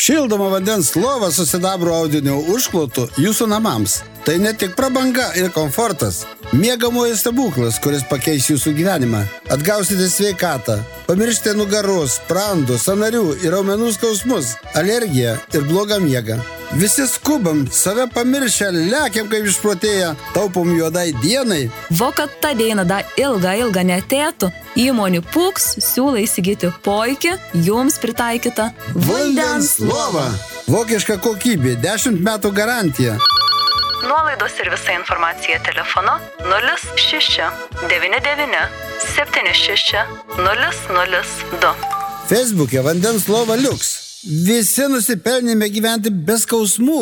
Šildoma vandens lova su sidabro audinio užklotu jūsų namams. Tai ne tik prabanga ir komfortas. Miegamojo stebuklas, kuris pakeis jūsų gyvenimą. Atgausite sveikatą. Pamiršite nugaros, sprandų, sąnarių ir raumenų skausmus, alergiją ir blogą miegą. Visi skubam, save pamiršę, lekiam kaip išprotėję, taupom juodai dienai. Kad ta diena da ilga netėtų, įmonių Puks siūlo įsigyti puikią, jums pritaikytą vandens lovą. Vokiška kokybė, 10 metų garantija. Nuolaidos ir visa informacija telefonu 06 99 76 002. Facebook'e vandens lova liuks. Visi nusipelnėme gyventi be skausmų.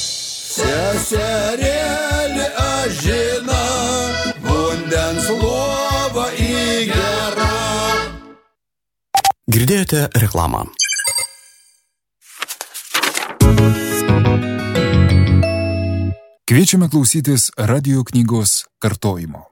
Seserėlė ažina, vandens lova įgera. Girdėjote reklamą. Kviečiame klausytis radio knygos kartojimo.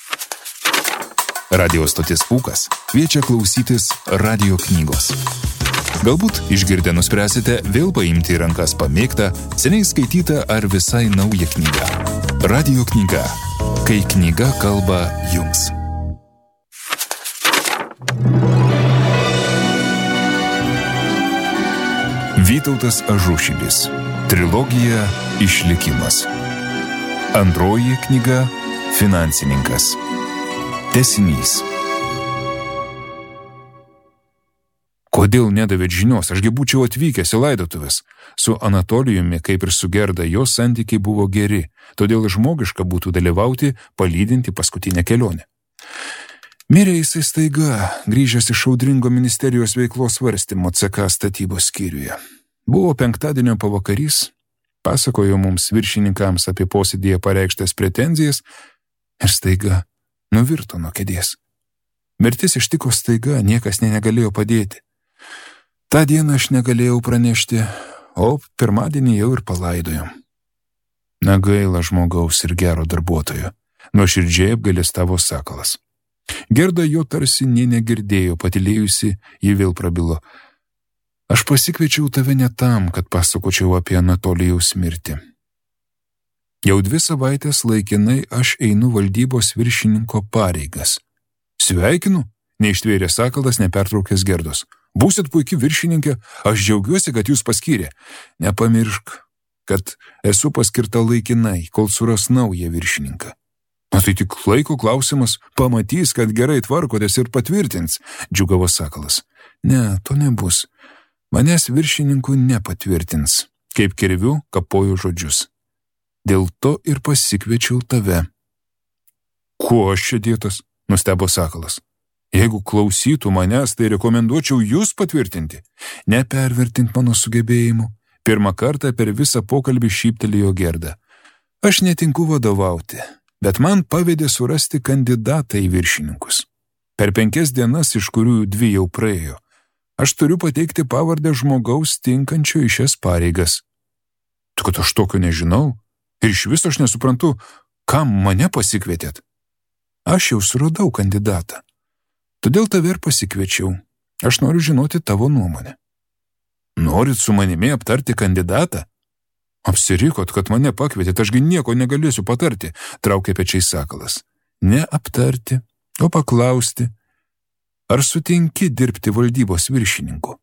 Radio stotis Pūkas kviečia klausytis radio knygos. Galbūt išgirdę nuspręsite vėl paimti į rankas pamėgtą, seniai skaitytą ar visai naują knygą. Radio knyga. Kai knyga kalba jums. Vytautas Ažušilis. Trilogija Išlikimas. Antroji knyga Finansininkas. Tęsinys. Kodėl nedavėt žinios, ašgi būčiau atvykęs į laidotuvės. Su Anatolijumi, kaip ir su Gerda, jos santykiai buvo geri, todėl žmogiška būtų dalyvauti, palydinti paskutinę kelionę. Mirė jisai staiga, grįžęs iš audringo ministerijos veiklos svarstymo CK statybos skyriuje. Buvo penktadienio pavakarys, pasakojo mums viršininkams apie posėdėje pareikštas pretenzijas ir staiga nuvirto nuo kėdės. Mirtis ištiko staiga, niekas negalėjo padėti. Ta dieną aš negalėjau pranešti, o pirmadienį jau ir palaidojom. Na gaila žmogaus ir gero darbuotojo, nuoširdžiai apgailestavo Sakalas. Gerda jo tarsi nė negirdėjo, patylėjusi, ji vėl prabilo. Aš pasikviečiau tave ne tam, kad pasakočiau apie Anatolijaus mirtį. Jau 2 savaitės laikinai aš einu valdybos viršininko pareigas. Sveikinu, neištvėrė Sakalas, nepertraukęs Gerdos. Būsit puiki viršininkė, aš džiaugiuosi, kad jūs paskyrė. Nepamiršk, kad esu paskirta laikinai, kol suras naują viršininką. Na tai tik laiko klausimas, pamatys, kad gerai tvarkotės ir patvirtins, džiugavo Sakalas. Ne, to nebus. Manęs viršininkų nepatvirtins, kaip kirviu kapoju žodžius. Dėl to ir pasikviečiau tave. Kuo aš čia dėtas? Nustebo Sakalas. Jeigu klausytų manęs, tai rekomenduočiau jūs patvirtinti. Nepervertint mano sugebėjimų. Pirmą kartą per visą pokalbį šyptelėjo Gerda. Aš netinku vadovauti, bet man pavedė surasti kandidatą į viršininkus. Per 5 dienas, iš kurių 2 jau praėjo, aš turiu pateikti pavardę žmogaus tinkančio į šias pareigas. Tu, kad aš tokio nežinau ir iš viso aš nesuprantu, kam mane pasikvietėt. Aš jau suradau kandidatą. Todėl tave ir pasikviečiau. Aš noriu žinoti tavo nuomonę. Norit su manimi aptarti kandidatą? Apsirikot, kad mane pakvietėt, ašgi nieko negalėsiu patarti, traukė pečiais Sakalas. Ne aptarti, o paklausti, ar sutinki dirbti valdybos viršininku?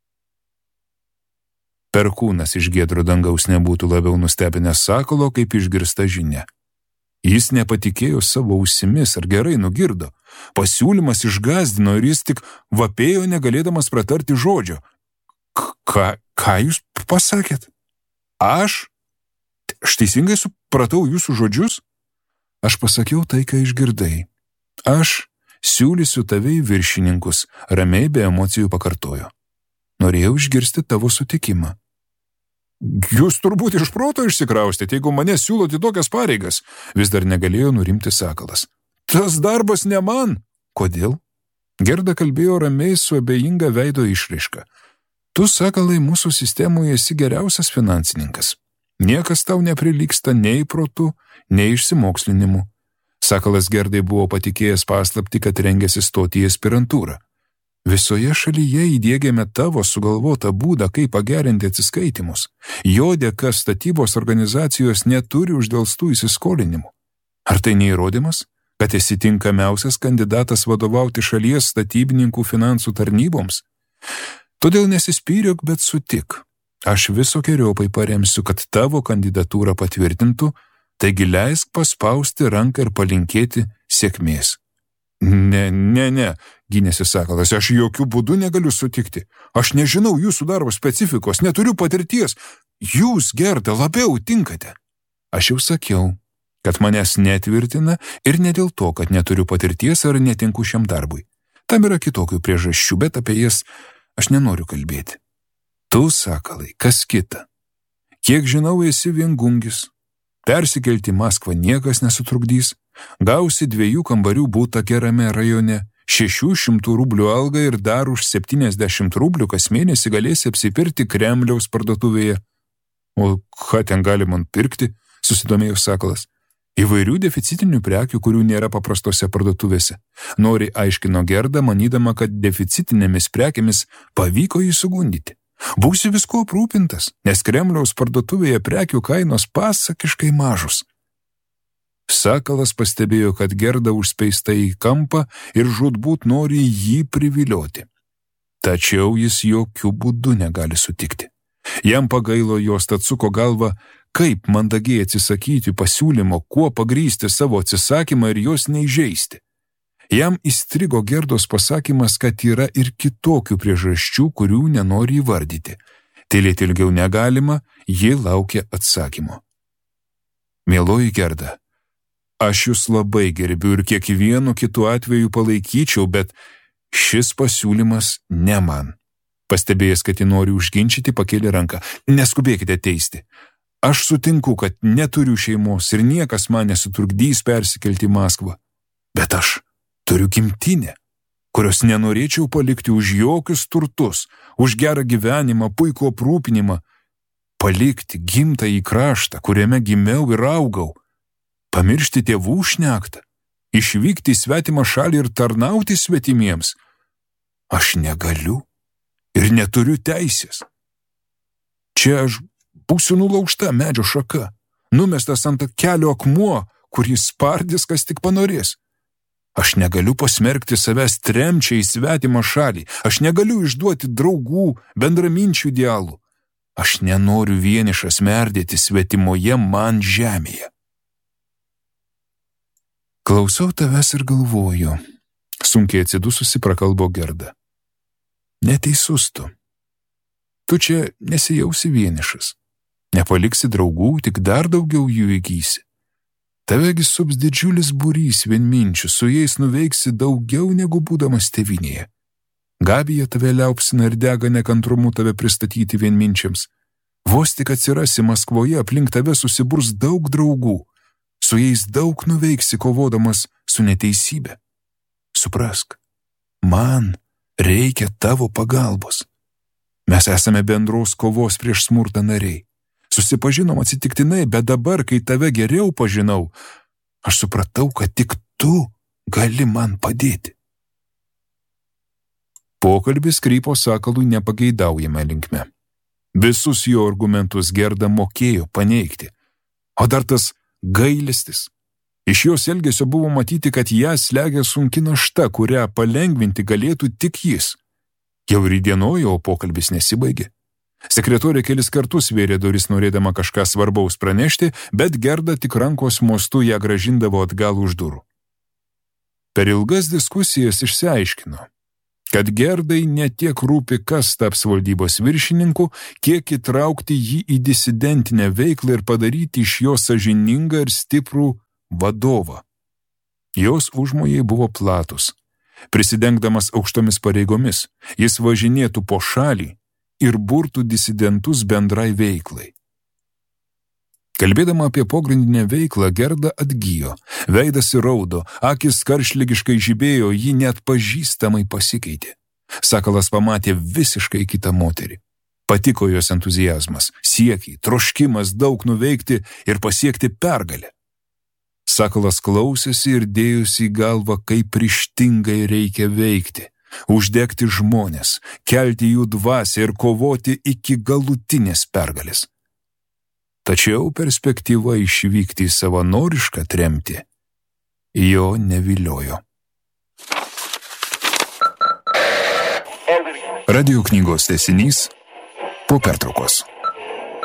Perkūnas iš giedro dangaus nebūtų labiau nustebinęs Sakalo, kaip išgirsta žinia. Jis nepatikėjo savo ausimis, ar gerai nugirdo. Pasiūlymas išgąsdino ir jis tik vapėjo, negalėdamas pratarti žodžio. Ką jūs pasakėt? Aš teisingai supratau jūsų žodžius? Aš pasakiau tai, ką išgirdai. Aš siūlysiu tave į viršininkus, ramiai be emocijų pakartojo. Norėjau išgirsti tavo sutikimą. Jūs turbūt iš proto išsikraustėte, jeigu mane siūlote tokias pareigas, vis dar negalėjo nurimti Sakalas. Tas darbas ne man. Kodėl? Gerda kalbėjo ramiai su abejinga veido išraiška. Tu, Sakalai, mūsų sistemoje esi geriausias finansininkas. Niekas tau neprilygsta nei protu, nei išsimokslinimu. Sakalas Gerdai buvo patikėjęs paslaptį, kad rengėsi stoti į aspirantūrą. Visoje šalyje įdiegėme tavo sugalvotą būdą, kaip pagerinti atsiskaitimus. Jo dėka statybos organizacijos neturi uždelstų įsiskolinimų. Ar tai neįrodymas, kad esi tinkamiausias kandidatas vadovauti šalies statybininkų finansų tarnyboms? Todėl nesispyriok, bet sutik. Aš visokiojopai paremsiu, kad tavo kandidatūrą patvirtintų, taigi leisk paspausti ranką ir palinkėti sėkmės. Ne, gynėsi Sakalas, aš jokių būdų negaliu sutikti. Aš nežinau jūsų darbo specifikos, neturiu patirties. Jūs, Gerda, labiau tinkate. Aš jau sakiau, kad manęs netvirtina ir ne dėl to, kad neturiu patirties ar netinku šiam darbui. Tam yra kitokių priežasčių, bet apie jas aš nenoriu kalbėti. Tu, Sakalai, kas kita? Kiek žinau, esi viengungis. Persikelti į Maskvą niekas nesutrukdys. Gausi 2 kambarių butą gerame rajone, 600 rublių algą ir dar už 70 rublių kas mėnesį galėsi apsipirkti Kremliaus parduotuvėje. O ką ten gali man pirkti, susidomėjo Sakalas. Įvairių deficitinių prekių, kurių nėra paprastose parduotuvėse. Nori aiškino Gerda, manydama, kad deficitinėmis prekėmis pavyko jį sugundyti. Būsi visko aprūpintas, nes Kremliaus parduotuvėje prekių kainos pasakiškai mažus. Sakalas pastebėjo, kad Gerda užspeista į kampą ir žūtbūt nori jį privilioti. Tačiau jis jokių būdų negali sutikti. Jam pagailo jos, tad suko galvą, kaip mandagiai atsisakyti pasiūlymo, kuo pagrįsti savo atsisakymą ir jos neįžeisti. Jam įstrigo Gerdos pasakymas, kad yra ir kitokių priežasčių, kurių nenori įvardyti. Tylėti ilgiau negalima, ji laukia atsakymo. Mieloji Gerda, aš jūs labai gerbiu ir kiekvienu kitu atveju palaikyčiau, bet šis pasiūlymas ne man. Pastebėjęs, kad ji nori užginčyti, pakėlė ranką. Neskubėkite teisti. Aš sutinku, kad neturiu šeimos ir niekas man nesutrukdys persikelti į Maskvą. Bet aš turiu gimtinę, kurios nenorėčiau palikti už jokius turtus, už gerą gyvenimą, puikų aprūpinimą. Palikti gimtąjį kraštą, kuriame gimiau ir augau. Pamiršti tėvų šnektą, išvykti į svetimą šalį ir tarnauti svetimiems. Aš negaliu ir neturiu teisės. Čia aš būsiu nulaužta medžio šaka, numestas ant kelio akmuo, kurį spardys, kas tik panorės. Aš negaliu pasmerkti savęs tremčiai į svetimą šalį, aš negaliu išduoti draugų, bendraminčių idealų. Aš nenoriu vienišas merdėti svetimoje man žemėje. Klausau tavęs ir galvoju, sunkiai atsidususi prakalbo Gerda. Neteisus tu. Tu čia nesijausi vienišas. Nepaliksi draugų, tik dar daugiau jų įgysi. Tavegi sups didžiulis būrys vienminčių, su jais nuveiksi daugiau negu būdamas tėvynėje. Gabija tave liaupsina ir dega nekantrumu tave pristatyti vienminčiams. Vos tik atsirasi Maskvoje, aplink tave susiburs daug draugų. Su jais daug nuveiksi kovodamas su neteisybė. Suprask, man reikia tavo pagalbos. Mes esame bendros kovos prieš smurtą nariai. Susipažinom atsitiktinai, bet dabar, kai tave geriau pažinau, aš supratau, kad tik tu gali man padėti. Pokalbis krypo Sakalui nepageidaujama linkme. Visus jo argumentus Gerda mokėjo paneigti. O dar tas gailestis. Iš jos elgesio buvo matyti, kad ją slegia sunki našta, kurią palengvinti galėtų tik jis. Jau rydienojo, o pokalbis nesibaigė. Sekretorė kelis kartus vėrė duris norėdama kažką svarbaus pranešti, bet Gerda tik rankos mostu ją grąžindavo atgal už durų. Per ilgas diskusijas išsiaiškino, kad Gerdai ne tiek rūpi, kas taps valdybos viršininku, kiek įtraukti jį į disidentinę veiklą ir padaryti iš jo sąžiningą ir stiprų vadovą. Jos užmojai buvo platus. Prisidengdamas aukštomis pareigomis, jis važinėtų po šalį ir burtų disidentus bendrai veiklai. Kalbėdama apie pogrindinę veiklą, Gerda atgijo, veidas įraudo, akis karštligiškai žibėjo, ji net pažįstamai pasikeitė. Sakalas pamatė visiškai kitą moterį. Patiko jos entuziazmas, siekiai, troškimas daug nuveikti ir pasiekti pergalę. Sakalas klausėsi ir dėjosi į galvą, kaip ryžtingai reikia veikti. uždegti žmonės, kelti jų dvasią ir kovoti iki galutinės pergalės. Tačiau perspektyva išvykti į savanorišką tremtį jo neviliojo. Radio knygos tęsinys po pertraukos.